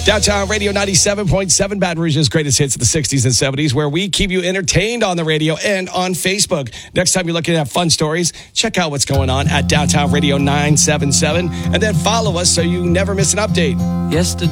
Downtown Radio 97.7, Baton Rouge's greatest hits of the 60s and 70s, where we keep you entertained on the radio and on Facebook. Next time you're looking at fun stories, check out what's going on at Downtown Radio 977, and then follow us so you never miss an update. Yesterday.